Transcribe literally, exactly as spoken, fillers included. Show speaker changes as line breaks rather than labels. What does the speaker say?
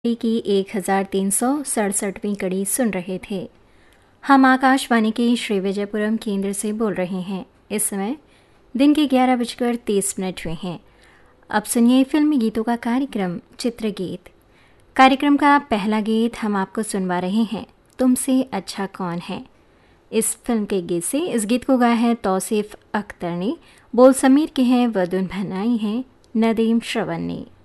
की एक हजार तीन सौ सड़सठवीं कड़ी सुन रहे थे। हम आकाशवाणी के श्री विजयपुरम केंद्र से बोल रहे हैं। इस समय दिन के ग्यारह बजकर तीस मिनट हुए हैं। अब सुनिए फिल्मी गीतों का कार्यक्रम चित्रगीत। कार्यक्रम का पहला गीत हम आपको सुनवा रहे हैं, तुमसे अच्छा कौन है। इस फिल्म के गीत से इस गीत को गाया है तौसीफ अख्तर ने, बोल समीर के हैं, व धुन बनाई है नदीम श्रवण ने।